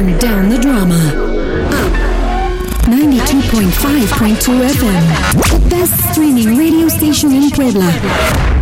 Turn down the drama. 92.5.2 FM. The best streaming radio station in Puebla.